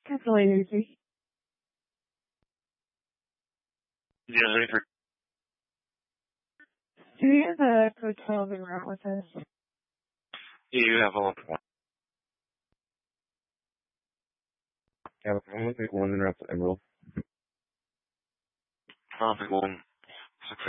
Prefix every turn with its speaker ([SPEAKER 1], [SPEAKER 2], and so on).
[SPEAKER 1] Definitely easy.
[SPEAKER 2] Yeah, for
[SPEAKER 1] Do you have the hotel in route with us?
[SPEAKER 2] you have all point.
[SPEAKER 3] Yeah, I'm looking at London route to Emerald.
[SPEAKER 2] Traffic one.